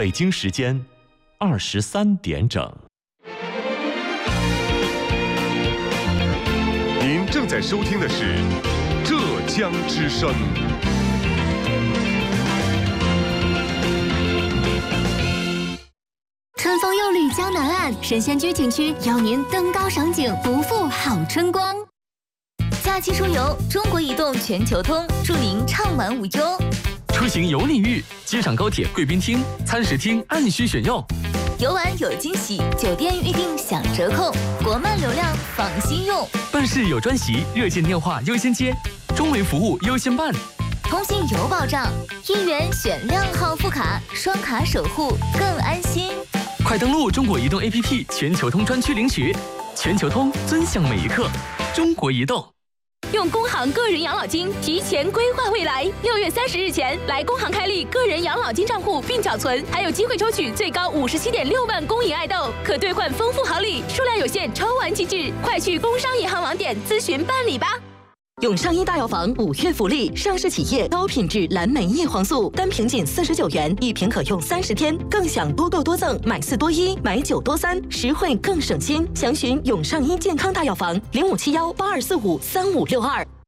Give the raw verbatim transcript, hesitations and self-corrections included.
北京时间二十三点整。 您正在收听的是浙江之声。 春风又绿江南岸，神仙居景区邀您登高赏景，不负好春光。假期出游，中国移动全球通，祝您畅玩无忧。 出行有礼遇，机场高铁贵宾厅、餐食厅按需选用。 游玩有惊喜，酒店预订享折扣，国漫流量放心用。 办事有专席，热线电话优先接，中维服务优先办。 通信有保障，一元选靓号副卡，双卡守护更安心。 快登录中国移动 A P P 全球通专区领取，全球通尊享每一刻。中国移动。 用工行个人养老金提前规划未来，六月三十日前来工行开立个人养老金账户并缴存，还有机会抽取最高五十七点六万公银爱豆，可兑换丰富好礼，数量有限，抽完即止，快去工商银行网点咨询办理吧。 永上一大药房五月福利，上市企业高品质蓝莓叶黄素，单瓶仅四十九元，一瓶可用三十天，更享多购多赠，买四多一，买九多三，实惠更省心。详询永上一健康大药房零五七幺八二四五三五六二。